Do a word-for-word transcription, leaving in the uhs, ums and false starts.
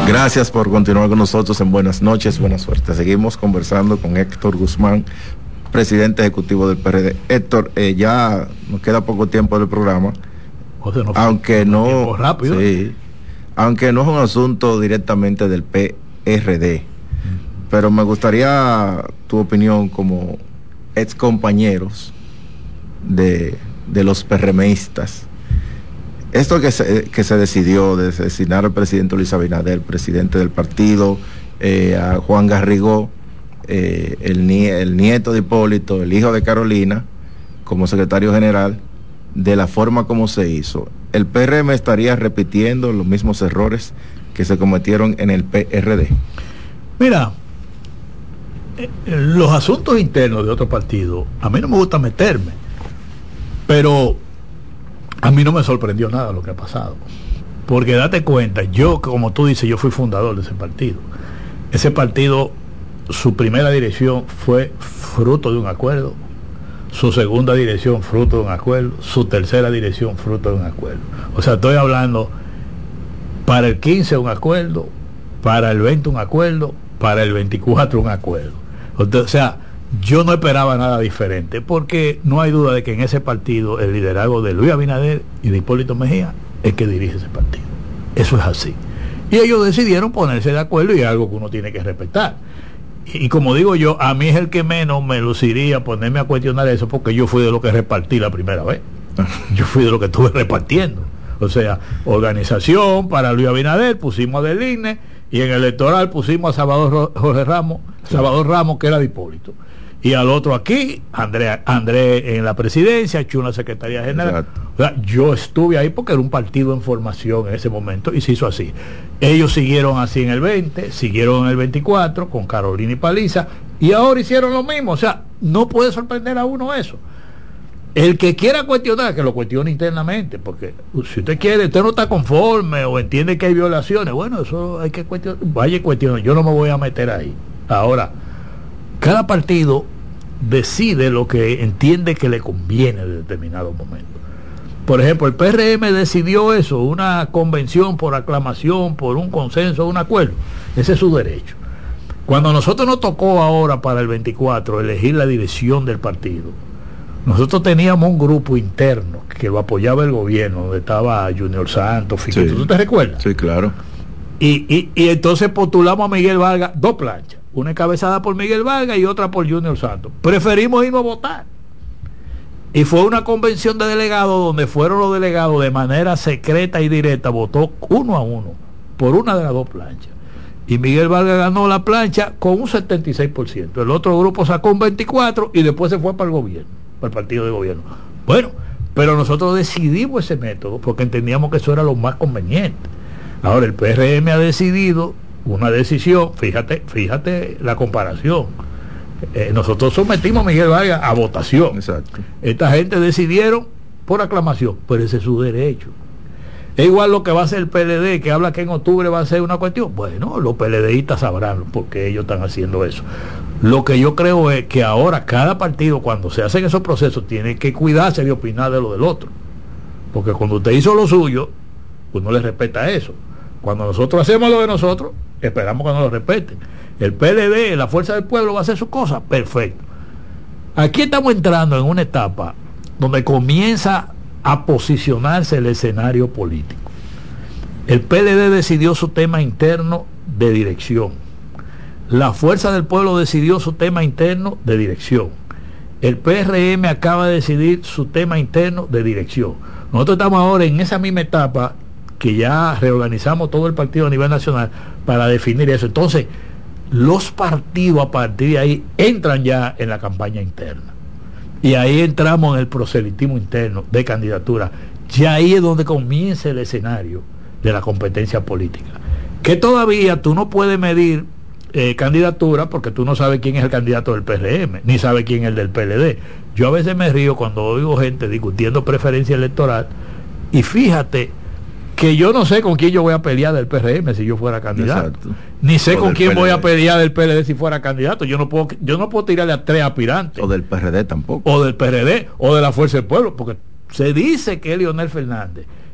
Gracias por continuar con nosotros en Buenas Noches, buena suerte. Seguimos conversando con Héctor Guzmán, presidente ejecutivo del P R D. Héctor, eh, ya nos queda poco tiempo del programa, o sea, no aunque no, rápido. Sí, aunque no es un asunto directamente del P R D, mm. pero me gustaría tu opinión como ex compañeros de, de los PRMistas. Esto que se, que se decidió de designar al presidente Luis Abinader, presidente del partido, eh, a Juan Garrigó, eh, el, nie, el nieto de Hipólito, el hijo de Carolina, como secretario general, de la forma como se hizo, ¿el P R M estaría repitiendo los mismos errores que se cometieron en el P R D? Mira, eh, los asuntos internos de otro partido, a mí no me gusta meterme, pero a mí no me sorprendió nada lo que ha pasado, porque date cuenta, yo, como tú dices, yo fui fundador de ese partido. Ese partido, su primera dirección fue fruto de un acuerdo, su segunda dirección fruto de un acuerdo, su tercera dirección fruto de un acuerdo. O sea, estoy hablando, para el quince un acuerdo, para el veinte un acuerdo, para el veinticuatro un acuerdo. O sea, yo no esperaba nada diferente, porque no hay duda de que en ese partido el liderazgo de Luis Abinader y de Hipólito Mejía es que dirige ese partido. Eso es así. Y ellos decidieron ponerse de acuerdo, y es algo que uno tiene que respetar. Y, y como digo yo, a mí es el que menos me luciría ponerme a cuestionar eso, porque yo fui de lo que repartí la primera vez. Yo fui de lo que estuve repartiendo. O sea, organización para Luis Abinader, pusimos a Deline, y en el electoral pusimos a Salvador Jorge Ramos, Salvador Ramos, que era de Hipólito. Y al otro aquí, André, André en la presidencia, Chuna secretaría general. O sea, yo estuve ahí porque era un partido en formación en ese momento, y se hizo así. Ellos siguieron así en el veinte, siguieron en el veinticuatro con Carolina y Paliza, y ahora hicieron lo mismo. O sea, no puede sorprender a uno eso. El que quiera cuestionar, que lo cuestione internamente, porque si usted quiere, usted no está conforme o entiende que hay violaciones, bueno, eso hay que cuestionar, vaya y cuestione, yo no me voy a meter ahí. Ahora, cada partido decide lo que entiende que le conviene en determinado momento. Por ejemplo, el P R M decidió eso, una convención por aclamación, por un consenso, un acuerdo. Ese es su derecho. Cuando a nosotros nos tocó ahora para el veinticuatro elegir la dirección del partido, nosotros teníamos un grupo interno que lo apoyaba el gobierno, donde estaba Junior Santos, Fiquito, sí. ¿Tú te recuerdas? Sí, claro. Y, y, y entonces postulamos a Miguel Vargas, dos planchas, una encabezada por Miguel Vargas y otra por Junior Santos. Preferimos irnos a votar. Y fue una convención de delegados donde fueron los delegados de manera secreta y directa, votó uno a uno por una de las dos planchas. Y Miguel Vargas ganó la plancha con un setenta y seis por ciento. El otro grupo sacó un veinticuatro por ciento y después se fue para el gobierno, para el partido de gobierno. Bueno, pero nosotros decidimos ese método porque entendíamos que eso era lo más conveniente. Ahora el P R M ha decidido una decisión, fíjate, fíjate la comparación. Eh, nosotros sometimos a Miguel Vargas a votación. Exacto. Esta gente decidieron por aclamación, pero ese es su derecho. Es igual lo que va a hacer el P L D, que habla que en octubre va a ser una cuestión. Bueno, los PLDistas sabrán por qué ellos están haciendo eso. Lo que yo creo es que ahora cada partido, cuando se hacen esos procesos, tiene que cuidarse de opinar de lo del otro. Porque cuando usted hizo lo suyo, uno le respeta eso. Cuando nosotros hacemos lo de nosotros, esperamos que nos lo respeten. El P L D, la Fuerza del Pueblo, va a hacer su cosa, perfecto. Aquí estamos entrando en una etapa donde comienza a posicionarse el escenario político. El P L D decidió su tema interno de dirección. La Fuerza del Pueblo decidió su tema interno de dirección. El P R M acaba de decidir su tema interno de dirección. Nosotros estamos ahora en esa misma etapa que ya reorganizamos todo el partido a nivel nacional para definir eso. Entonces, los partidos a partir de ahí entran ya en la campaña interna. Y ahí entramos en el proselitismo interno de candidatura. Ya ahí es donde comienza el escenario de la competencia política. Que todavía tú no puedes medir eh, candidatura porque tú no sabes quién es el candidato del P R M, ni sabes quién es el del P L D. Yo a veces me río cuando oigo gente discutiendo preferencia electoral, y fíjate que yo no sé con quién yo voy a pelear del P R M si yo fuera candidato. Exacto. Ni sé o con quién P L D. Voy a pelear del P L D si fuera candidato. Yo no puedo yo no puedo tirarle a tres aspirantes. O del P R D tampoco. O del P R D, o de la Fuerza del Pueblo, porque se dice que es Leonel Fernández